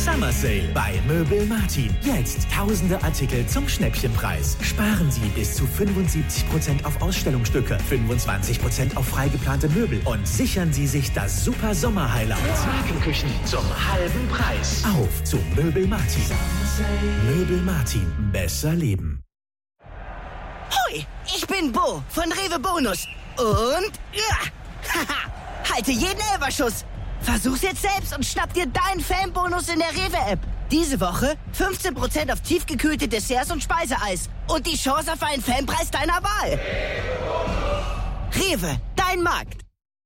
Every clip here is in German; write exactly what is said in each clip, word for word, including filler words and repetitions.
Summer Sale bei Möbel Martin. Jetzt tausende Artikel zum Schnäppchenpreis. Sparen Sie bis zu fünfundsiebzig Prozent auf Ausstellungsstücke, fünfundzwanzig Prozent auf freigeplante Möbel und sichern Sie sich das super Sommer-Highlight. Markenküchen zum halben Preis. Auf zu Möbel Martin. Möbel Martin. Besser leben. Hoi, ich bin Bo von Rewe Bonus. Und ja, haha, halte jeden Elferschuss. Versuch's jetzt selbst und schnapp dir deinen Fanbonus in der Rewe-App. Diese Woche fünfzehn Prozent auf tiefgekühlte Desserts und Speiseeis. Und die Chance auf einen Fanpreis deiner Wahl. Rewe, dein Markt.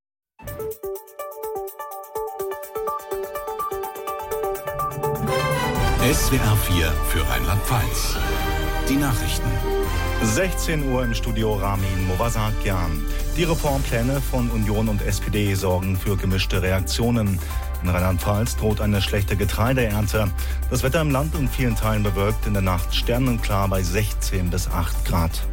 S W R vier für Rheinland-Pfalz. Die Nachrichten. sechzehn Uhr im Studio Ramin Movasakian. Die Reformpläne von Union und S P D sorgen für gemischte Reaktionen. In Rheinland-Pfalz droht eine schlechte Getreideernte. Das Wetter im Land in vielen Teilen bewölkt, in der Nacht sternenklar bei sechzehn bis acht Grad.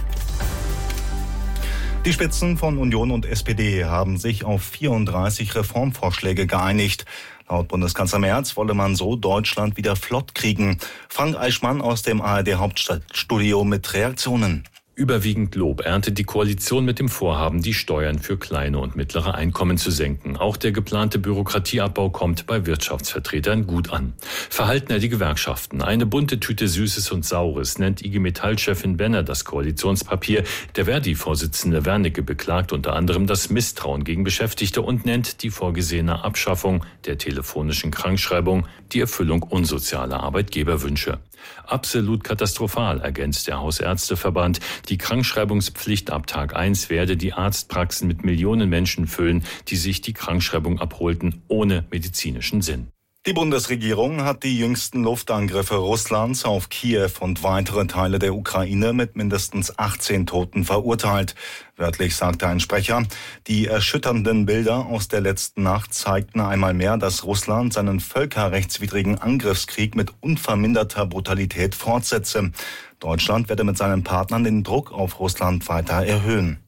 Die Spitzen von Union und S P D haben sich auf vierunddreißig Reformvorschläge geeinigt. Laut Bundeskanzler Merz wolle man so Deutschland wieder flott kriegen. Frank Eichmann aus dem A R D-Hauptstadtstudio mit Reaktionen. Überwiegend Lob erntet die Koalition mit dem Vorhaben, die Steuern für kleine und mittlere Einkommen zu senken. Auch der geplante Bürokratieabbau kommt bei Wirtschaftsvertretern gut an. Verhalten die Gewerkschaften. Eine bunte Tüte Süßes und Saures nennt I G Metall-Chefin Benner das Koalitionspapier. Der Verdi-Vorsitzende Wernicke beklagt unter anderem das Misstrauen gegen Beschäftigte und nennt die vorgesehene Abschaffung der telefonischen Krankschreibung die Erfüllung unsozialer Arbeitgeberwünsche. Absolut katastrophal, ergänzt der Hausärzteverband. Die Krankschreibungspflicht ab Tag eins werde die Arztpraxen mit Millionen Menschen füllen, die sich die Krankschreibung abholten, ohne medizinischen Sinn. Die Bundesregierung hat die jüngsten Luftangriffe Russlands auf Kiew und weitere Teile der Ukraine mit mindestens achtzehn Toten verurteilt. Wörtlich sagte ein Sprecher, die erschütternden Bilder aus der letzten Nacht zeigten einmal mehr, dass Russland seinen völkerrechtswidrigen Angriffskrieg mit unverminderter Brutalität fortsetze. Deutschland werde mit seinen Partnern den Druck auf Russland weiter erhöhen.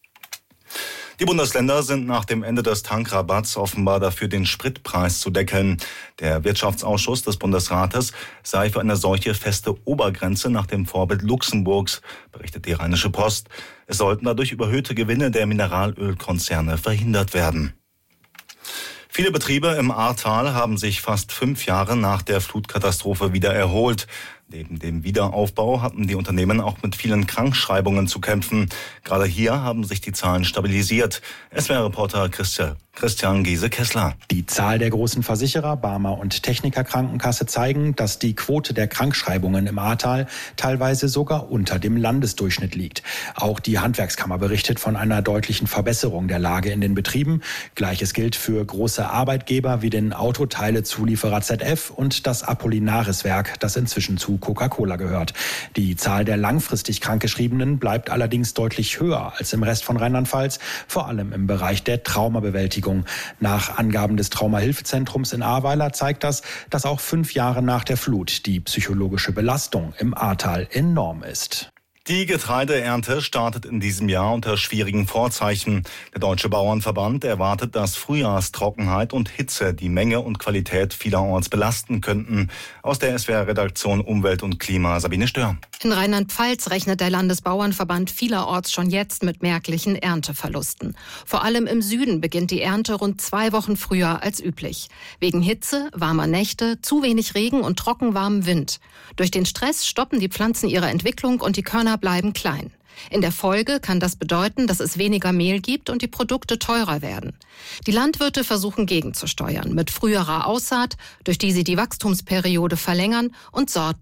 Die Bundesländer sind nach dem Ende des Tankrabatts offenbar dafür, den Spritpreis zu deckeln. Der Wirtschaftsausschuss des Bundesrates sei für eine solche feste Obergrenze nach dem Vorbild Luxemburgs, berichtet die Rheinische Post. Es sollten dadurch überhöhte Gewinne der Mineralölkonzerne verhindert werden. Viele Betriebe im Ahrtal haben sich fast fünf Jahre nach der Flutkatastrophe wieder erholt. Neben dem Wiederaufbau hatten die Unternehmen auch mit vielen Krankschreibungen zu kämpfen. Gerade hier haben sich die Zahlen stabilisiert. S W R-Reporter Christian, Christian Giese-Kessler. Die Zahl der großen Versicherer, Barmer und Techniker Krankenkasse zeigen, dass die Quote der Krankschreibungen im Ahrtal teilweise sogar unter dem Landesdurchschnitt liegt. Auch die Handwerkskammer berichtet von einer deutlichen Verbesserung der Lage in den Betrieben. Gleiches gilt für große Arbeitgeber wie den Autoteilezulieferer Z F und das Apollinaris-Werk, das inzwischen zu Coca-Cola gehört. Die Zahl der langfristig Krankgeschriebenen bleibt allerdings deutlich höher als im Rest von Rheinland-Pfalz, vor allem im Bereich der Traumabewältigung. Nach Angaben des Traumahilfezentrums in Ahrweiler zeigt das, dass auch fünf Jahre nach der Flut die psychologische Belastung im Ahrtal enorm ist. Die Getreideernte startet in diesem Jahr unter schwierigen Vorzeichen. Der Deutsche Bauernverband erwartet, dass Frühjahrstrockenheit und Hitze die Menge und Qualität vielerorts belasten könnten. Aus der S W R-Redaktion Umwelt und Klima, Sabine Stör. In Rheinland-Pfalz rechnet der Landesbauernverband vielerorts schon jetzt mit merklichen Ernteverlusten. Vor allem im Süden beginnt die Ernte rund zwei Wochen früher als üblich. Wegen Hitze, warmer Nächte, zu wenig Regen und trockenwarmem Wind. Durch den Stress stoppen die Pflanzen ihre Entwicklung und die Körner bleiben klein. In der Folge kann das bedeuten, dass es weniger Mehl gibt und die Produkte teurer werden. Die Landwirte versuchen gegenzusteuern mit früherer Aussaat, durch die sie die Wachstumsperiode verlängern und Sorten